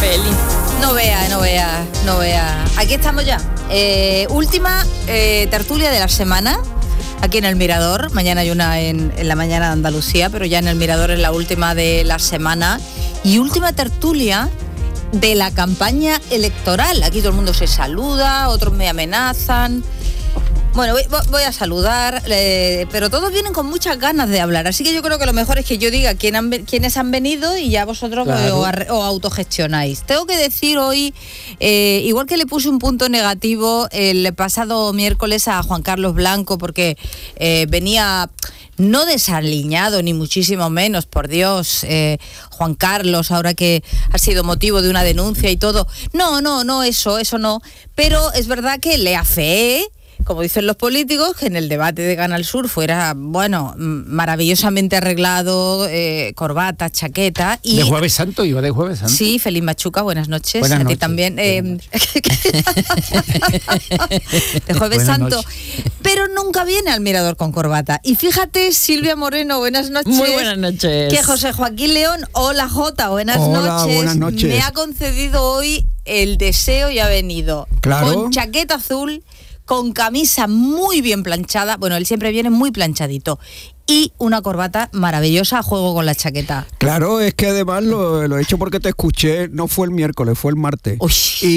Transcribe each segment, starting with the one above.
peli. No vea. Aquí estamos ya. Última tertulia de la semana. Aquí en el Mirador. Mañana hay una en la mañana de Andalucía, pero ya en el Mirador es la última de la semana. Y última tertulia de la campaña electoral. Aquí todo el mundo se saluda, otros me amenazan. Bueno, voy a saludar, pero todos vienen con muchas ganas de hablar, así que yo creo que lo mejor es que yo diga quiénes han venido y ya vosotros os autogestionáis. Tengo que decir hoy, igual que le puse un punto negativo el pasado miércoles a Juan Carlos Blanco, porque venía no desaliñado, ni muchísimo menos, por Dios, Juan Carlos, ahora que ha sido motivo de una denuncia y todo. No, eso no, pero es verdad que le afeé, como dicen los políticos, que en el debate de Canal Sur fuera, bueno, maravillosamente arreglado, corbata, chaqueta. Y ¿De Jueves Santo? ¿Iba de Jueves Santo? Sí, Feliz Machuca, buenas noches. Buenas a noches. ti también. De Jueves Buenas Santo. noches. Pero nunca viene al Mirador con corbata. Y fíjate, Silvia Moreno, buenas noches. Muy buenas noches. Que José Joaquín León, hola Jota, buenas noches. Buenas noches. Me ha concedido hoy el deseo y ha venido. Claro. Con chaqueta azul, con camisa muy bien planchada, bueno, él siempre viene muy planchadito, y una corbata maravillosa a juego con la chaqueta. Claro, es que además lo he hecho porque te escuché, no fue el miércoles, fue el martes. Uy.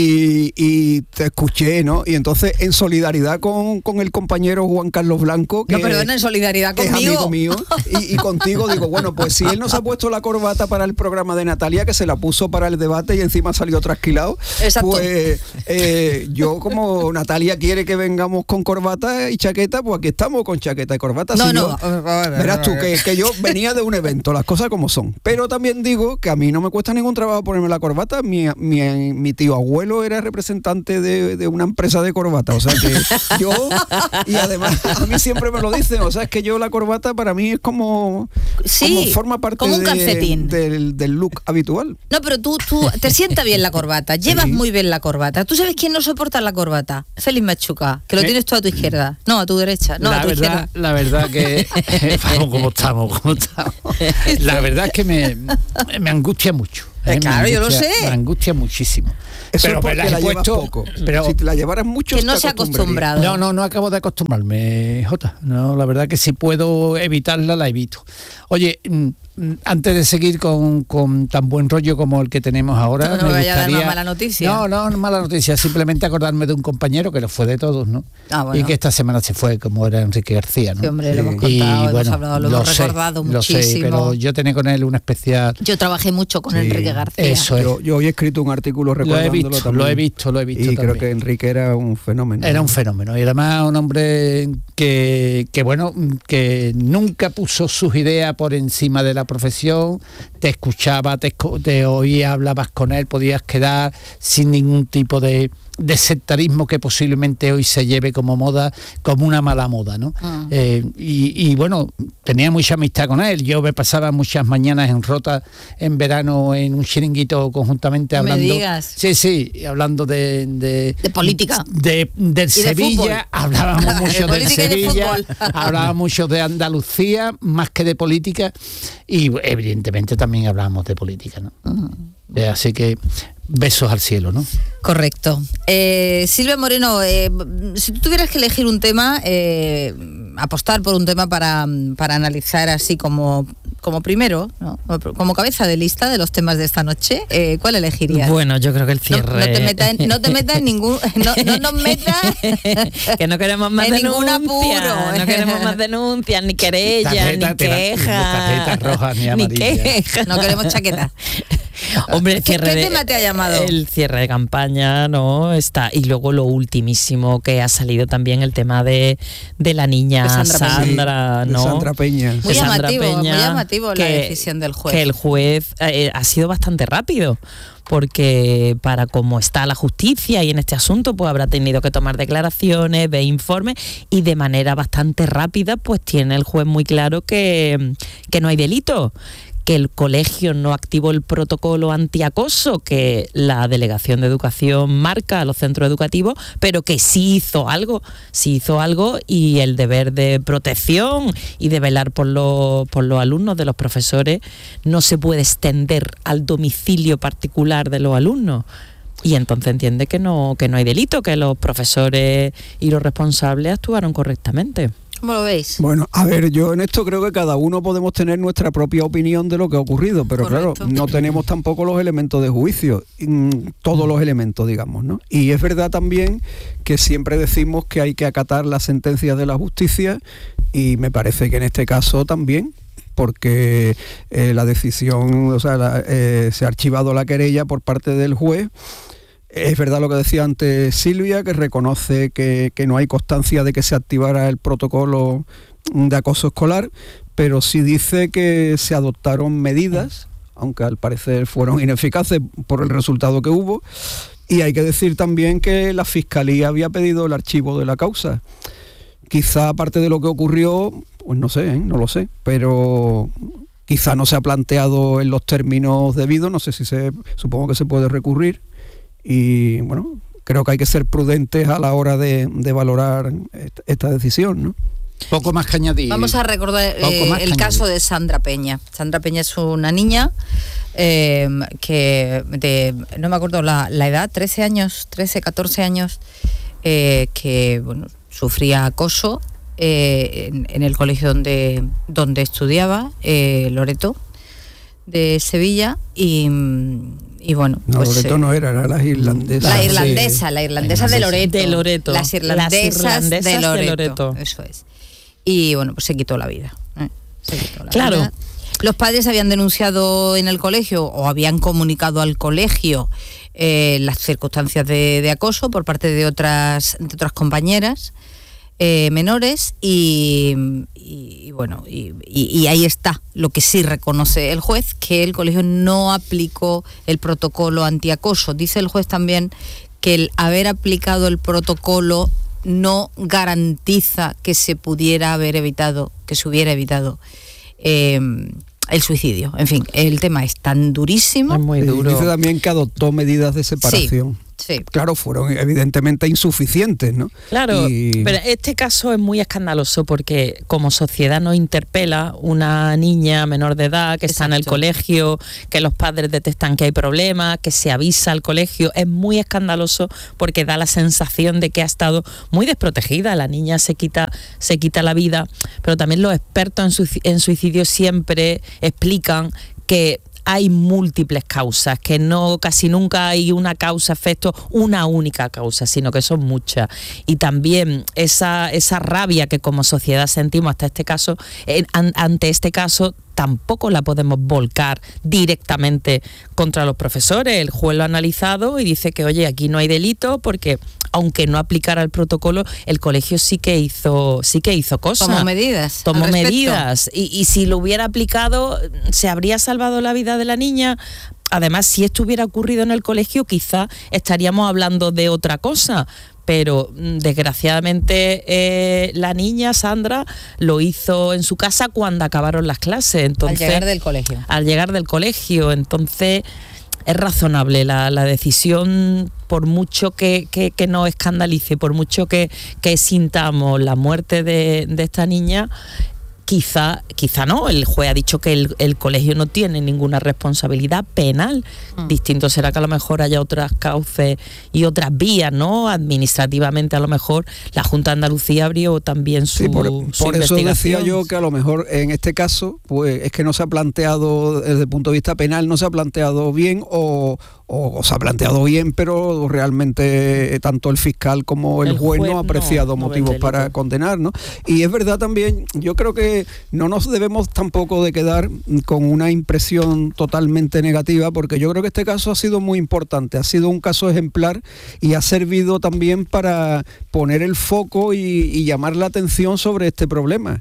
Y te escuché, ¿no? Y entonces, en solidaridad con el compañero Juan Carlos Blanco, que No, perdona, en solidaridad es conmigo. amigo mío, y contigo, digo, bueno, pues si él no se ha puesto la corbata para el programa de Natalia, que se la puso para el debate y encima salió trasquilado, Exacto. pues yo, como Natalia quiere que vengamos con corbata y chaqueta, pues aquí estamos con chaqueta y corbata. Verás tú, que yo venía de un evento, las cosas como son. Pero también digo que a mí no me cuesta ningún trabajo ponerme la corbata. Mi tío abuelo era representante de una empresa de corbata. O sea que yo, y además a mí siempre me lo dicen, o sea, es que yo la corbata para mí es como forma parte como un calcetín. del look habitual. No, pero tú te sienta bien la corbata, llevas muy bien la corbata. ¿Tú sabes quién no soporta la corbata? Félix Machuca, que lo tienes tú a tu izquierda. No, a tu derecha. No, a tu izquierda. La verdad que ¿Cómo estamos? La verdad es que me angustia mucho. Claro, yo lo sé. Me angustia muchísimo. Eso pero es porque me la he llevas puesto, poco. pero si te la llevaras mucho, Que no te se ha acostumbrarías. acostumbrado. no acabo de acostumbrarme, Jota. No, la verdad que si puedo evitarla, la evito. Oye, antes de seguir con tan buen rollo como el que tenemos ahora, No me vaya a dar una mala noticia. No mala noticia, simplemente acordarme de un compañero que lo fue de todos, ¿no? Bueno. Y que esta semana se fue, como era Enrique García, ¿no? Sí, hombre, lo hemos Y, contado, bueno, hemos hablado, lo hemos recordado muchísimo. Lo sé, pero yo tenía con él una especial... Yo trabajé mucho con Enrique García. Eso es. Yo hoy he escrito un artículo recordándolo también. Lo he visto Y también. creo que Enrique era un fenómeno. Era un fenómeno y además un hombre que nunca puso sus ideas por encima de la profesión, te escuchaba, te oía, hablabas con él, podías quedar sin ningún tipo de sectarismo que posiblemente hoy se lleve como moda, como una mala moda, ¿no? Y bueno, tenía mucha amistad con él. Yo me pasaba muchas mañanas en Rota en verano en un chiringuito conjuntamente hablando. Me digas. Sí, hablando de política. Del Sevilla, hablábamos mucho del Sevilla, hablábamos mucho de Andalucía, más que de política, y evidentemente también hablábamos de política, ¿no? Así que besos al cielo, ¿no? Correcto. Silvia Moreno, si tú tuvieras que elegir un tema, apostar por un tema para analizar así como primero, ¿no? Como cabeza de lista de los temas de esta noche, ¿cuál elegirías? Bueno, yo creo que el cierre... No te metas en ningún... No nos metas... que no queremos más en ningún denuncias. apuro. No queremos más denuncias, ni querellas, ni quejas. Tarjetas rojas ni amarillas. Ni quejas. No queremos chaqueta. Hombre, ¿Qué tema te ha llamado? El cierre de campaña, ¿no? Está. Y luego lo ultimísimo que ha salido también, el tema de la niña De Sandra ¿no? De Sandra Peña. Muy de Sandra llamativo, Peña, muy llamativo la decisión del juez. Que el juez ha sido bastante rápido, porque para cómo está la justicia y en este asunto, pues habrá tenido que tomar declaraciones, ver informes, y de manera bastante rápida, pues tiene el juez muy claro que no hay delito, que el colegio no activó el protocolo antiacoso que la Delegación de Educación marca a los centros educativos, pero que sí hizo algo y el deber de protección y de velar por los alumnos de los profesores no se puede extender al domicilio particular de los alumnos. Y entonces entiende que no hay delito, que los profesores y los responsables actuaron correctamente. ¿Cómo lo veis? Bueno, a ver, yo en esto creo que cada uno podemos tener nuestra propia opinión de lo que ha ocurrido, pero correcto. Claro, no tenemos tampoco los elementos de juicio, todos los elementos, digamos, ¿no? Y es verdad también que siempre decimos que hay que acatar las sentencias de la justicia, y me parece que en este caso también, porque la decisión, o sea, se ha archivado la querella por parte del juez. Es verdad lo que decía antes Silvia, que reconoce que no hay constancia de que se activara el protocolo de acoso escolar, pero sí dice que se adoptaron medidas, aunque al parecer fueron ineficaces por el resultado que hubo. Y hay que decir también que la Fiscalía había pedido el archivo de la causa. Quizá aparte de lo que ocurrió, pues no sé, no lo sé, pero quizá no se ha planteado en los términos debidos, no sé si supongo que se puede recurrir. Y bueno, creo que hay que ser prudentes a la hora de valorar esta decisión, ¿no? Poco más que añadir. Vamos a recordar el caso de Sandra Peña. Sandra Peña es una niña que no me acuerdo la edad, 13, 14 años, que bueno, sufría acoso en el colegio donde estudiaba, Loreto de Sevilla, y bueno, no, pues, Loreto no era las irlandesas. La irlandesa de Loreto. Las irlandesas de Loreto. Eso es. Y bueno, pues se quitó la vida. Claro. Vida. Los padres habían denunciado en el colegio o habían comunicado al colegio las circunstancias de acoso por parte de otras compañeras menores, y bueno, y ahí está lo que sí reconoce el juez, que el colegio no aplicó el protocolo antiacoso. Dice el juez también que el haber aplicado el protocolo no garantiza que se hubiera evitado el suicidio. En fin, el tema es tan durísimo. Es muy duro. Dice también que adoptó medidas de separación. Sí. Claro, fueron evidentemente insuficientes, ¿no? Claro, pero este caso es muy escandaloso porque como sociedad nos interpela una niña menor de edad que está en el colegio, que los padres detectan que hay problemas, que se avisa al colegio. Es muy escandaloso porque da la sensación de que ha estado muy desprotegida. La niña se quita la vida, pero también los expertos en suicidio siempre explican que hay múltiples causas, que no casi nunca hay una causa-efecto, una única causa, sino que son muchas. Y también esa rabia que como sociedad sentimos hasta este caso, ante este caso, tampoco la podemos volcar directamente contra los profesores. El juez lo ha analizado y dice que, oye, aquí no hay delito porque, aunque no aplicara el protocolo, el colegio sí que hizo cosas. Tomó medidas. Tomó medidas. Y si lo hubiera aplicado, ¿se habría salvado la vida de la niña? Además, si esto hubiera ocurrido en el colegio, quizá estaríamos hablando de otra cosa. Pero desgraciadamente la niña, Sandra, lo hizo en su casa cuando acabaron las clases. Entonces, al llegar del colegio. Entonces es razonable la decisión, por mucho que nos escandalice, por mucho que sintamos la muerte de esta niña. Quizá no, el juez ha dicho que el colegio no tiene ninguna responsabilidad penal. Distinto será que a lo mejor haya otras cauces y otras vías, ¿no? Administrativamente a lo mejor la Junta de Andalucía abrió también su por eso decía yo que a lo mejor en este caso pues es que no se ha planteado desde el punto de vista penal, no se ha planteado bien o se ha planteado bien, pero realmente tanto el fiscal como el juez no ha apreciado motivos para condenar, ¿no? Y es verdad también, yo creo que no nos debemos tampoco de quedar con una impresión totalmente negativa, porque yo creo que este caso ha sido muy importante, ha sido un caso ejemplar y ha servido también para poner el foco y llamar la atención sobre este problema.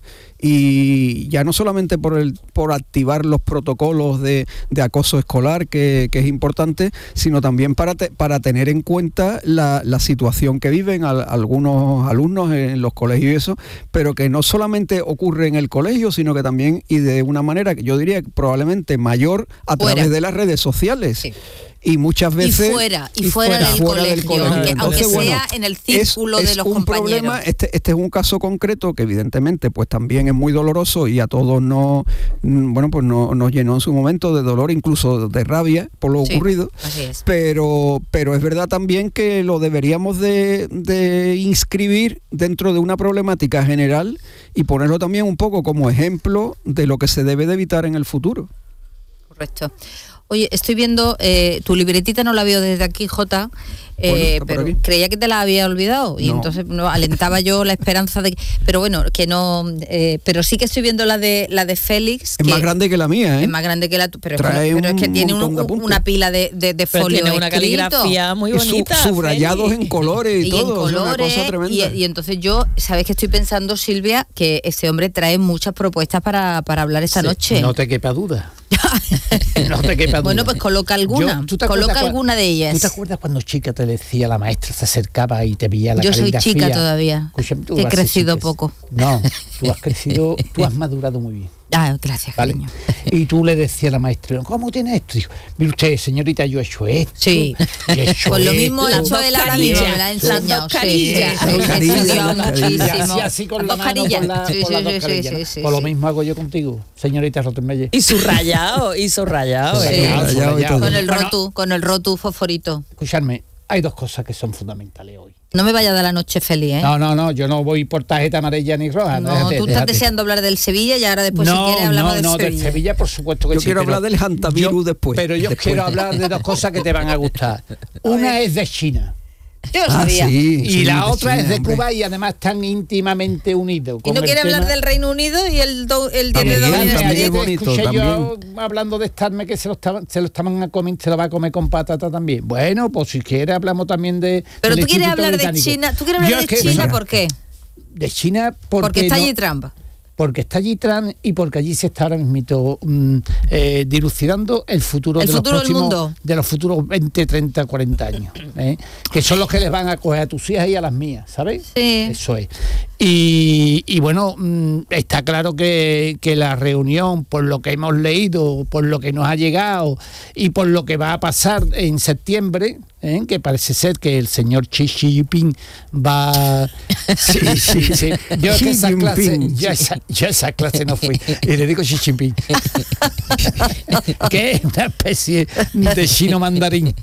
y ya no solamente por activar los protocolos de acoso escolar, que es importante, sino también para tener en cuenta la situación que viven algunos alumnos en los colegios y eso, pero que no solamente ocurre en el colegio, sino que también, y de una manera que yo diría probablemente mayor, a través de las redes sociales. Sí. Y muchas veces... Y fuera del colegio. Aunque sea en el círculo de los compañeros. Problema, este es un caso concreto que evidentemente pues también es muy doloroso y a todos nos llenó en su momento de dolor, incluso de rabia por lo ocurrido. Así es. Pero es verdad también que lo deberíamos de inscribir dentro de una problemática general y ponerlo también un poco como ejemplo de lo que se debe de evitar en el futuro. Correcto. Oye, estoy viendo, tu libretita no la veo desde aquí, Jota, pero aquí. Creía que te la había olvidado y entonces alentaba yo la esperanza de... Pero bueno, que no... pero sí que estoy viendo la de Félix. Es más grande que la mía, ¿eh? Es más grande que la tuya, pero es que tiene una pila de folio tiene una caligrafía muy bonita. Subrayados en colores y todo, en colores, es una cosa tremenda. Y entonces yo, ¿sabes qué estoy pensando, Silvia? Que ese hombre trae muchas propuestas para hablar esta noche. No te quepa duda. No te quepa duda. Bueno, pues coloca alguna. Coloca alguna de ellas. ¿Tú te acuerdas cuando chica te decía la maestra, se acercaba y te veía la caligrafía? Yo soy chica todavía. Escúchame, he crecido poco. No, tú has madurado muy bien. Ah, gracias, ¿vale? cariño. Y tú le decías a la maestra, ¿cómo tiene esto? Dijo, mire usted, señorita, yo he hecho esto. Sí. Pues lo mismo la Choela ahora mismo me la ha enseñado. Así con la mano, con las dos carillas. Pues lo mismo hago yo contigo, señorita Rottenmeier. Y subrayado. Con el rotu fosforito. Escuchadme, hay dos cosas que son fundamentales hoy. No me vaya a dar la noche feliz, ¿eh? No, yo no voy por tarjeta amarilla ni roja. No, tú estás deseando hablar del Sevilla y ahora después si quieres hablamos del Sevilla. Del Sevilla por supuesto que yo quiero hablar del Hantavirus después. Pero yo quiero hablar de dos cosas que te van a gustar. Una es de China. Yo lo sabía. Y la otra es de Cuba y además están íntimamente unidos. ¿Y no quiere hablar del Reino Unido y el tiene dos escuché yo hablando de Starmer que se lo estaban a comer, se lo va a comer con patata también. Bueno, pues si quiere hablamos también de... Pero tú quieres hablar de China. ¿Tú quieres hablar de China por qué? De China porque está allí Trump. Porque está allí Trump y porque allí se está ahora mismo dilucidando el futuro de los próximos, de los futuros 20, 30, 40 años, que son los que les van a coger a tus hijas y a las mías, ¿sabes? Sí. Eso es. Y bueno, está claro que la reunión, por lo que hemos leído, por lo que nos ha llegado y por lo que va a pasar en septiembre, que parece ser que el señor Xi Jinping va... Sí. Yo esa clase no fui. Y le digo Xi Jinping. Que es una especie de chino mandarín.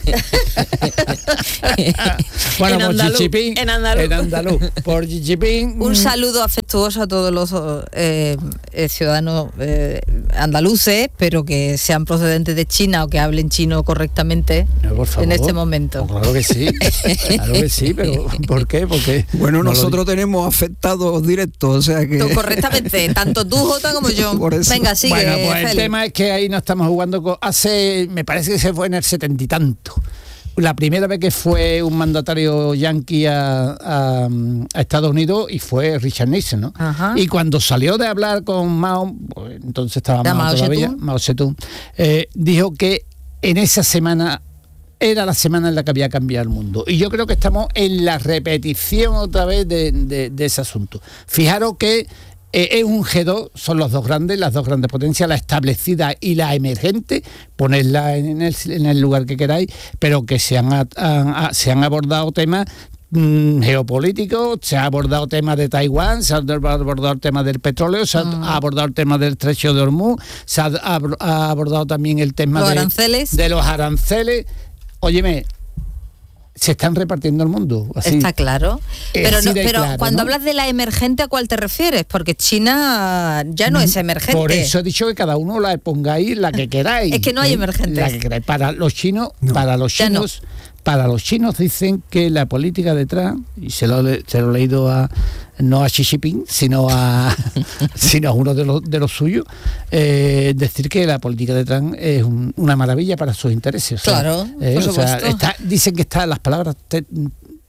Bueno, por Xi Jinping, en andaluz. Por Xi Jinping... Un saludo afectuoso a todos los ciudadanos andaluces, pero que sean procedentes de China o que hablen chino correctamente en este momento. Pues claro que sí, pero ¿por qué? Porque bueno, nosotros tenemos afectados directos, o sea que... Correctamente, tanto tú, Jota, como yo. Venga, sigue. Bueno, pues Félix. El tema es que ahí no estamos jugando con... me parece que se fue en el 70 y tanto. La primera vez que fue un mandatario yanqui a Estados Unidos y fue Richard Nixon, ¿no? Ajá. Y cuando salió de hablar con Mao, pues, entonces estaba Mao todavía, Mao Zedong, dijo que en esa semana era la semana en la que había cambiado el mundo. Y yo creo que estamos en la repetición otra vez de ese asunto. Fijaros que es un G2, son las dos grandes potencias, la establecida y la emergente, ponedla en el lugar que queráis, pero que se han abordado temas geopolíticos, se ha abordado temas de Taiwán, se ha abordado el tema del petróleo, se ha abordado el tema del estrecho de Hormuz, se ha abordado también el tema de los aranceles. Óyeme, se están repartiendo el mundo. Así. Está claro. Pero claro, cuando ¿no? hablas de la emergente, ¿a cuál te refieres? Porque China ya no es emergente. Por eso he dicho que cada uno la pongáis la que queráis. Es que no hay emergentes. La que queráis. Para los chinos, No. Para los chinos dicen que la política de Trump, y se lo he leído no a Xi Jinping, sino a uno de los suyos, decir que la política de Trump es una maravilla para sus intereses. Claro, por supuesto. Dicen que las palabras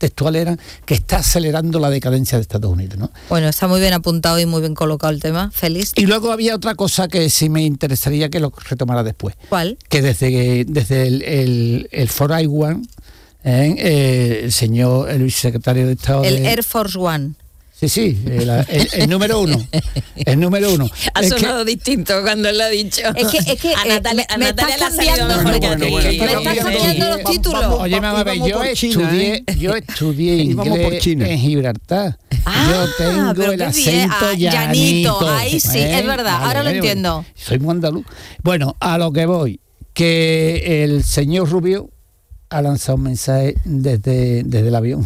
textuales eran que está acelerando la decadencia de Estados Unidos, ¿no? Bueno, está muy bien apuntado y muy bien colocado el tema, Félix. Y luego había otra cosa que sí me interesaría que lo retomara después. ¿Cuál? Que desde el Foro I-1, el señor, el vicesecretario de Estado... El Air Force One. Sí, el número uno. El número uno. Ha sonado distinto cuando él lo ha dicho. Es que a Natalia le ha salido mejor que a ti. Me estás cambiando los títulos. Oye, mamá, yo estudié inglés en Gibraltar. Yo tengo el acento llanito. Ahí sí, es verdad, ahora lo entiendo. Soy muy andaluz. Bueno, a lo que voy, que el señor Rubio ha lanzado un mensaje desde el avión.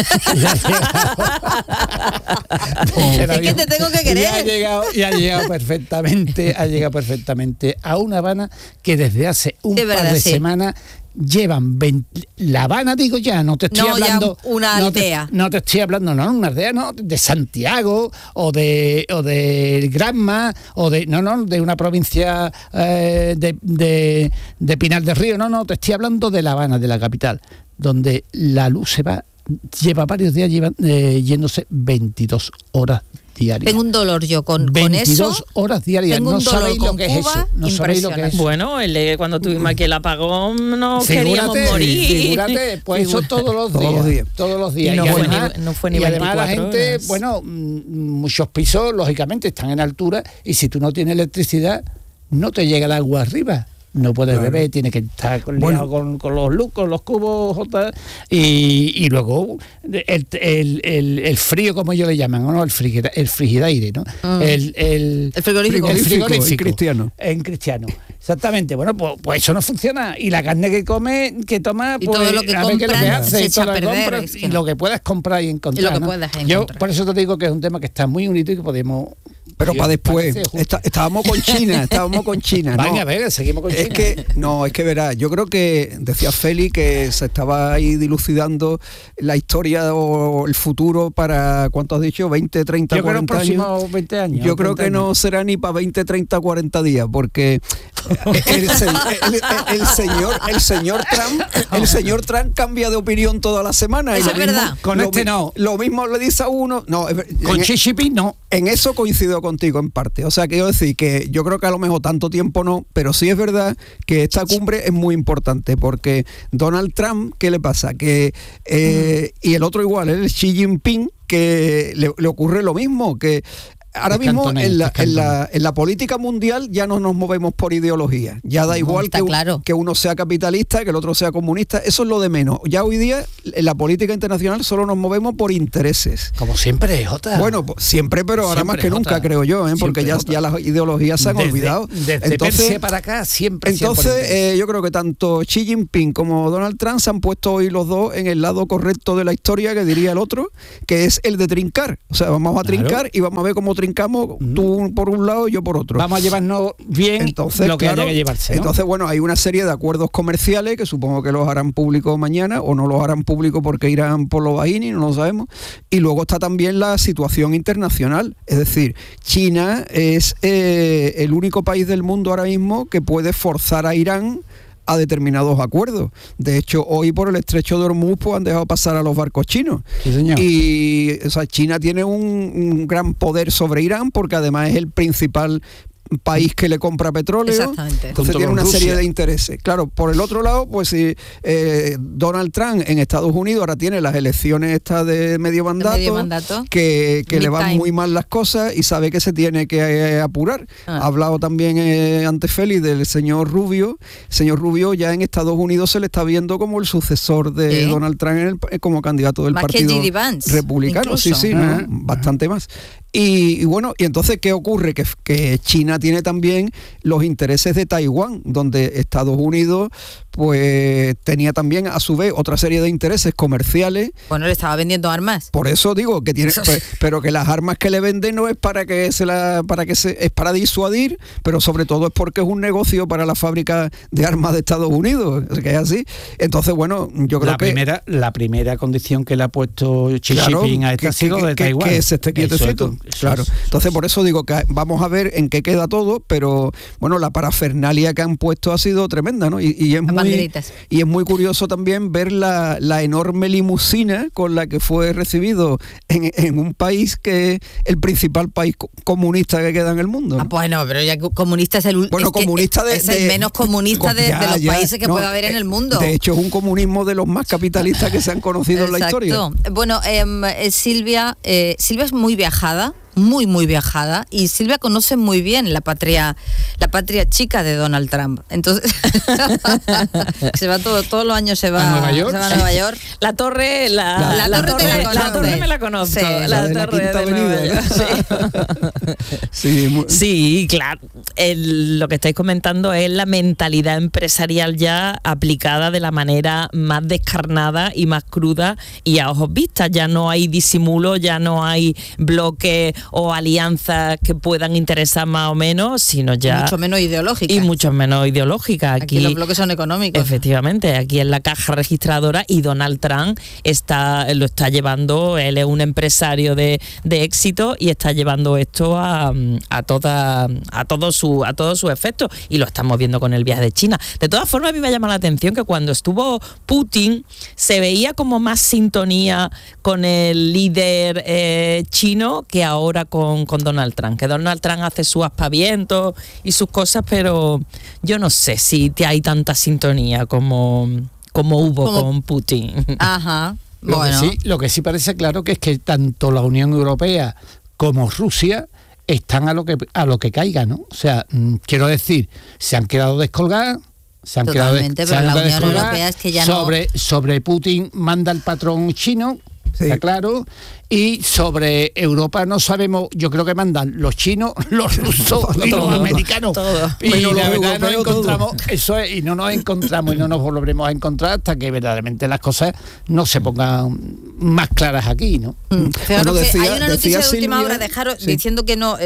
Es que te tengo que querer. Y ha llegado perfectamente a una Habana que desde hace un par de semanas llevan 20, La Habana, digo ya, no te estoy hablando una aldea. No te estoy hablando, una aldea, no, de Santiago o de Granma o de una provincia de Pinar del Río, no, te estoy hablando de La Habana, de la capital, donde la luz lleva varios días yéndose 22 horas diarias. Tengo un dolor yo con 22 eso. Horas diarias. No sabéis lo que es eso. No sabéis lo que es. Bueno, cuando tuvimos aquí el apagón nos queríamos morir. Figúrate, pues eso todos los días. Y no fue ni 24 la gente, horas. bueno, muchos pisos, lógicamente, están en altura y si tú no tienes electricidad, no te llega el agua arriba. No puedes beber, tiene que estar con los cubos y luego el frío, como ellos le llaman, ¿no? el frigidaire, ¿no? El frigorífico. En cristiano. Exactamente. Bueno, pues eso no funciona. Y la carne que toma, y pues todo lo que a ver qué es lo que hace, se echa a perder, compras, y lo que puedas comprar y encontrar. Y lo que puedas encontrar. Yo por eso te digo que es un tema que está muy unido y que podemos... Pero para después, estábamos con China. Venga, venga, seguimos con China. Es que verás, yo creo que decía Félix que se estaba ahí dilucidando la historia o el futuro para, ¿cuánto has dicho? 20, 30, 40 años. Yo creo los próximos 20 años. Yo creo que no será ni para 20, 30, 40 días, porque el señor Trump cambia de opinión toda la semana. Eso es verdad. Con no. Lo mismo le dice a uno. No, con Xi Jinping no. En eso coincido contigo en parte. O sea, quiero decir que yo creo que a lo mejor tanto tiempo no, pero sí es verdad que esta cumbre es muy importante porque Donald Trump, ¿qué le pasa? Que y el otro igual, el Xi Jinping, que le ocurre lo mismo, que ahora mismo en la política mundial ya no nos movemos por ideología. Ya da igual que uno sea capitalista, que el otro sea comunista. Eso es lo de menos. Ya hoy día en la política internacional solo nos movemos por intereses. Como siempre, Jota. Bueno, siempre, pero ahora más que nunca, creo yo, porque ya las ideologías se han olvidado. Desde Persia para acá, siempre. Entonces, yo creo que tanto Xi Jinping como Donald Trump se han puesto hoy los dos en el lado correcto de la historia, que diría el otro, que es el de trincar. O sea, vamos a trincar y vamos a ver cómo trincamos, tú por un lado y yo por otro. Vamos a llevarnos bien lo que haya que llevarse, ¿no? Entonces, bueno, hay una serie de acuerdos comerciales que supongo que los harán públicos mañana o no los harán públicos porque irán por los Bajini, no lo sabemos. Y luego está también la situación internacional. Es decir, China es el único país del mundo ahora mismo que puede forzar a Irán a determinados acuerdos. De hecho, hoy por el estrecho de Hormuz pues, han dejado pasar a los barcos chinos. Sí, señor. Y o sea, China tiene un gran poder sobre Irán porque además es el principal país que le compra petróleo. Exactamente. Entonces tiene una serie de intereses. Claro, por el otro lado, pues si Donald Trump en Estados Unidos ahora tiene las elecciones estas de medio mandato, que le van muy mal las cosas y sabe que se tiene que apurar. Ha hablado también ante Félix del señor Rubio. El señor Rubio ya en Estados Unidos se le está viendo como el sucesor de Donald Trump como candidato del partido republicano. Incluso. Sí, ¿no? Bastante más. Y bueno, y entonces, ¿qué ocurre? Que China tiene también los intereses de Taiwán, donde Estados Unidos pues tenía también a su vez otra serie de intereses comerciales. Bueno, le estaba vendiendo armas. Por eso digo que tiene, pero que las armas que le venden no es es para disuadir, pero sobre todo es porque es un negocio para la fábrica de armas de Estados Unidos, que es así. Entonces, bueno, yo creo la primera condición que le ha puesto Xi Jinping a esta ha sido de Taiwán. Que se esté quietecito. Claro, entonces por eso digo que vamos a ver en qué queda todo, pero bueno, la parafernalia que han puesto ha sido tremenda, ¿no? Y es muy curioso también ver la enorme limusina con la que fue recibido en un país que es el principal país comunista que queda en el mundo, ¿no? Bueno, pero ya comunista es el último. Bueno, comunista es el menos comunista de los países que puede haber en el mundo. De hecho, es un comunismo de los más capitalistas que se han conocido en la historia. Bueno, Silvia es muy viajada, muy viajada, y Silvia conoce muy bien la patria chica de Donald Trump. Entonces se va todos los años se va a Nueva York. Se va a Nueva York. La torre me la conozco. Sí, la torre de Nueva York. Sí, claro. Lo que estáis comentando es la mentalidad empresarial ya aplicada de la manera más descarnada y más cruda y a ojos vistas. Ya no hay disimulo, ya no hay bloques o alianzas que puedan interesar más o menos, sino ya... Mucho menos ideológicas. Y mucho menos ideológicas. Aquí los bloques son económicos. Efectivamente, aquí en la caja registradora, y Donald Trump lo está llevando, él es un empresario de éxito y está llevando esto a todos sus efectos, y lo estamos viendo con el viaje de China. De todas formas, a mí me llama la atención que cuando estuvo Putin se veía como más sintonía con el líder chino que ahora con Donald Trump, que Donald Trump hace sus aspavientos y sus cosas, pero yo no sé si hay tanta sintonía como hubo con Putin. Ajá. Bueno. Lo que sí parece claro que es que tanto la Unión Europea como Rusia están a lo que caiga, ¿no? O sea, quiero decir, se han quedado descolgadas. Totalmente, pero la Unión Europea es que ya sobre Putin manda el patrón chino. Sí. Está claro, y sobre Europa no sabemos, yo creo que mandan los chinos, los rusos y los americanos. Y la verdad nos encontramos, eso es, y no nos encontramos y no nos volveremos a encontrar hasta que verdaderamente las cosas no se pongan más claras aquí, ¿no? Bueno, hay una noticia de última hora, diciendo que no,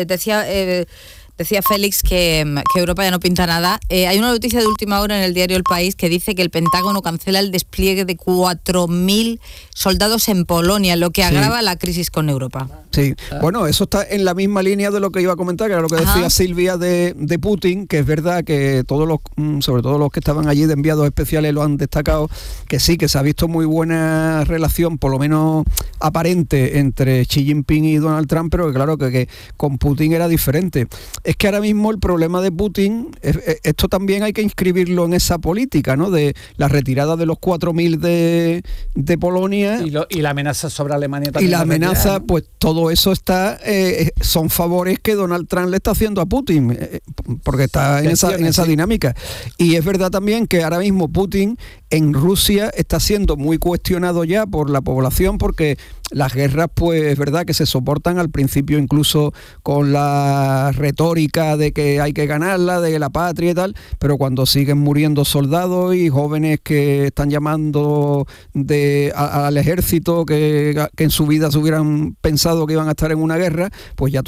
decía Félix que Europa ya no pinta nada. Hay una noticia de última hora en el diario El País que dice que el Pentágono cancela el despliegue de 4.000 soldados en Polonia, lo que agrava la crisis con Europa. Sí, bueno, eso está en la misma línea de lo que iba a comentar, que era lo que decía Silvia de Putin, que es verdad que sobre todo los que estaban allí de enviados especiales lo han destacado, que sí, que se ha visto muy buena relación, por lo menos aparente, entre Xi Jinping y Donald Trump, pero que claro que con Putin era diferente. Es que ahora mismo el problema de Putin, esto también hay que inscribirlo en esa política, ¿no? De la retirada de los 4.000 de Polonia. Y la amenaza sobre Alemania también. Y la amenaza, pues todo eso son favores que Donald Trump le está haciendo a Putin, porque está en esa dinámica. Y es verdad también que ahora mismo Putin en Rusia está siendo muy cuestionado ya por la población, porque las guerras, pues es verdad que se soportan al principio incluso con la retórica de que hay que ganarla, de la patria y tal, pero cuando siguen muriendo soldados y jóvenes que están llamando al ejército que en su vida se hubieran pensado que iban a estar en una guerra, pues ya